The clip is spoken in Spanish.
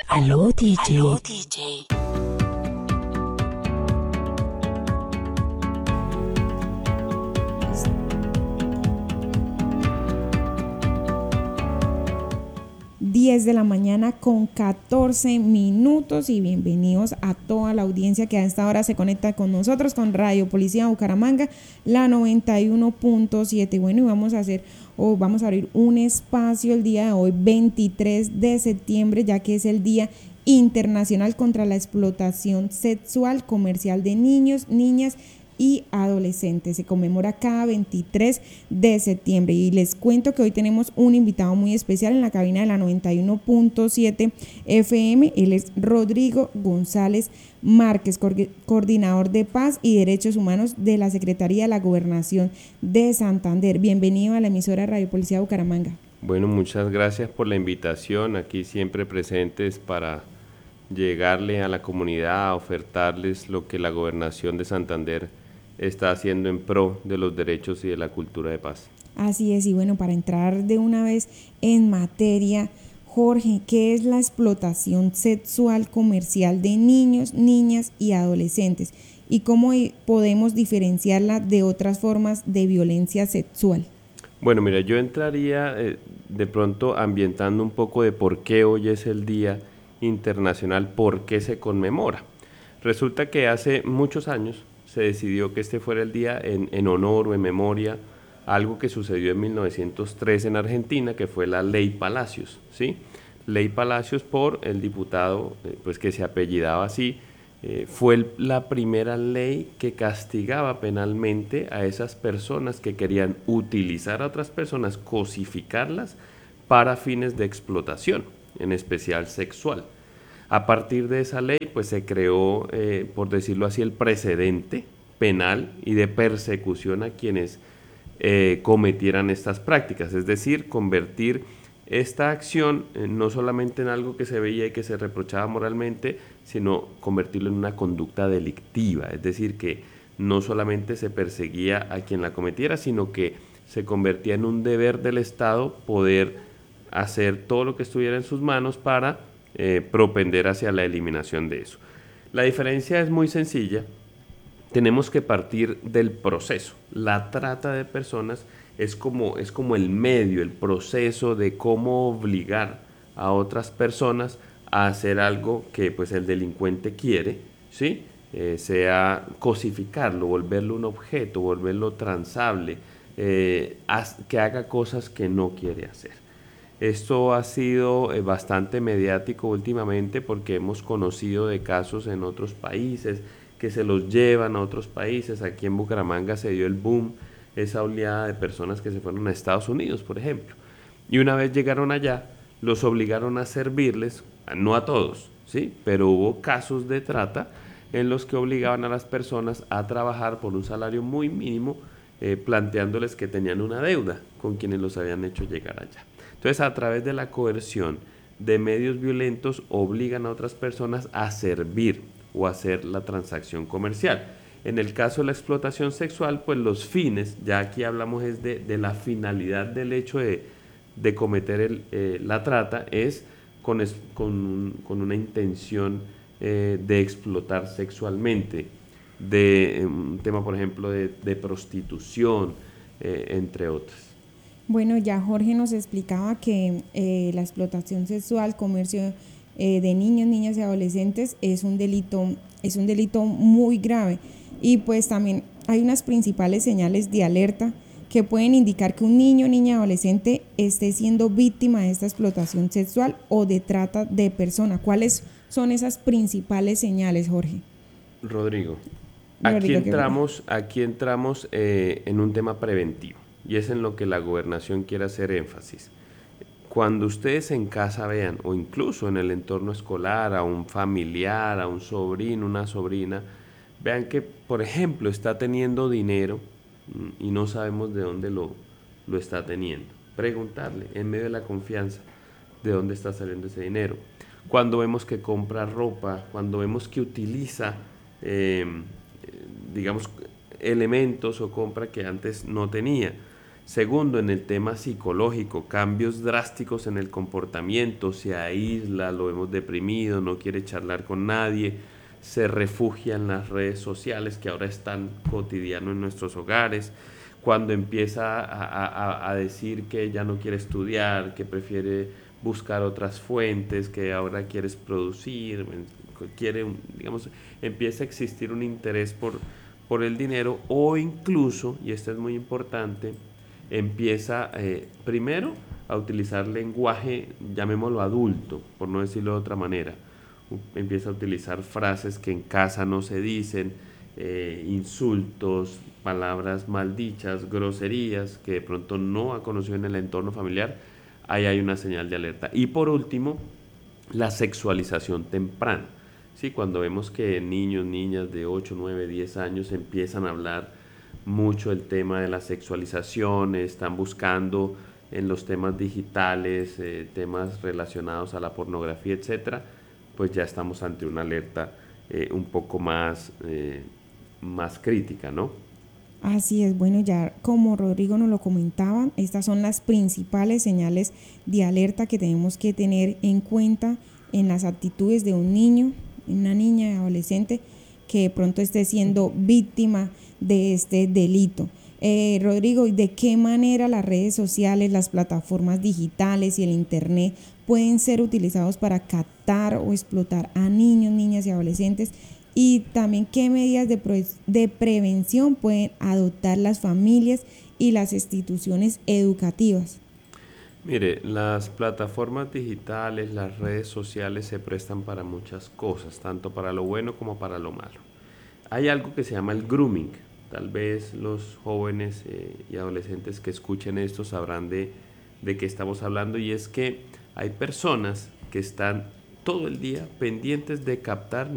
Aló, DJ. Aló, DJ. 10 de la mañana con 14 minutos y bienvenidos a toda la audiencia que a esta hora se conecta con nosotros con Radio Policía Bucaramanga, la 91.7. Bueno, y vamos a abrir un espacio el día de hoy, 23 de septiembre, ya que es el Día Internacional contra la Explotación Sexual Comercial de Niños, Niñas y adolescentes. Se conmemora cada 23 de septiembre y les cuento que hoy tenemos un invitado muy especial en la cabina de la 91.7 FM. Él es Rodrigo González Márquez, coordinador de Paz y Derechos Humanos de la Secretaría de la Gobernación de Santander. Bienvenido a la emisora Radio Policía Bucaramanga. Bueno, muchas gracias por la invitación, aquí siempre presentes para llegarle a la comunidad, a ofertarles lo que la Gobernación de Santander está haciendo en pro de los derechos y de la cultura de paz. Así es, y bueno, para entrar de una vez en materia, Jorge, ¿qué es la explotación sexual comercial de niños, niñas y adolescentes? ¿Y cómo podemos diferenciarla de otras formas de violencia sexual? Bueno, mira, yo entraría de pronto ambientando un poco de por qué hoy es el Día Internacional, por qué se conmemora. Resulta que hace muchos años se decidió que este fuera el día en honor o en memoria a algo que sucedió en 1903 en Argentina, que fue la Ley Palacios, ¿sí? Ley Palacios por el diputado pues que se apellidaba así, fue la primera ley que castigaba penalmente a esas personas que querían utilizar a otras personas, cosificarlas para fines de explotación, en especial sexual. A partir de esa ley, pues se creó, por decirlo así, el precedente penal y de persecución a quienes cometieran estas prácticas, es decir, convertir esta acción no solamente en algo que se veía y que se reprochaba moralmente, sino convertirlo en una conducta delictiva, es decir, que no solamente se perseguía a quien la cometiera, sino que se convertía en un deber del Estado poder hacer todo lo que estuviera en sus manos para propender hacia la eliminación de eso. La diferencia es muy sencilla. Tenemos que partir del proceso. La trata de personas es como el medio, el proceso de cómo obligar a otras personas a hacer algo que pues el delincuente quiere, ¿sí? Sea cosificarlo, volverlo un objeto, volverlo transable, que haga cosas que no quiere hacer. Esto ha sido bastante mediático últimamente porque hemos conocido de casos en otros países que se los llevan a otros países. Aquí en Bucaramanga se dio el boom, esa oleada de personas que se fueron a Estados Unidos, por ejemplo. Y una vez llegaron allá, los obligaron a servirles, no a todos, ¿sí? Pero hubo casos de trata en los que obligaban a las personas a trabajar por un salario muy mínimo, planteándoles que tenían una deuda con quienes los habían hecho llegar allá. Entonces, a través de la coerción de medios violentos, obligan a otras personas a servir o a hacer la transacción comercial. En el caso de la explotación sexual, pues los fines, ya aquí hablamos es de la finalidad del hecho de cometer la trata, es con una intención de explotar sexualmente, de un tema, por ejemplo, de prostitución, entre otras. Bueno, ya Jorge nos explicaba que la explotación sexual, comercio de niños, niñas y adolescentes es un delito muy grave, y pues también hay unas principales señales de alerta que pueden indicar que un niño, niña, adolescente esté siendo víctima de esta explotación sexual o de trata de personas. ¿Cuáles son esas principales señales, Jorge? Rodrigo, aquí entramos en un tema preventivo. Y es en lo que la gobernación quiere hacer énfasis. Cuando ustedes en casa vean, o incluso en el entorno escolar, a un familiar, a un sobrino, una sobrina, vean que, por ejemplo, está teniendo dinero y no sabemos de dónde lo está teniendo. Preguntarle, en medio de la confianza, de dónde está saliendo ese dinero. Cuando vemos que compra ropa, cuando vemos que utiliza, digamos, elementos o compra que antes no tenía. Segundo, en el tema psicológico, cambios drásticos en el comportamiento, se aísla, lo vemos deprimido, no quiere charlar con nadie, se refugia en las redes sociales que ahora es tan cotidiano en nuestros hogares. Cuando empieza a decir que ya no quiere estudiar, que prefiere buscar otras fuentes, que ahora quieres producir, digamos, empieza a existir un interés por el dinero o incluso, y esto es muy importante, empieza primero a utilizar lenguaje, llamémoslo adulto, por no decirlo de otra manera. Empieza a utilizar frases que en casa no se dicen, insultos, palabras maldichas, groserías que de pronto no ha conocido en el entorno familiar. Ahí hay una señal de alerta. Y por último, la sexualización temprana. Sí, cuando vemos que niños, niñas de 8, 9, 10 años empiezan a hablar mucho el tema de la sexualización, están buscando en los temas digitales, temas relacionados a la pornografía, etcétera, pues ya estamos ante una alerta un poco más crítica, ¿no? Así es, bueno, ya como Rodrigo nos lo comentaba, estas son las principales señales de alerta que tenemos que tener en cuenta en las actitudes de un niño, una niña, adolescente que de pronto esté siendo víctima de este delito. Rodrigo, ¿de qué manera las redes sociales, las plataformas digitales y el internet pueden ser utilizados para captar o explotar a niños, niñas y adolescentes? Y también qué medidas de prevención pueden adoptar las familias y las instituciones educativas. Mire, las plataformas digitales, las redes sociales se prestan para muchas cosas, tanto para lo bueno como para lo malo. Hay algo que se llama el grooming. Tal vez los jóvenes y adolescentes que escuchen esto sabrán de qué estamos hablando, y es que hay personas que están todo el día pendientes de captar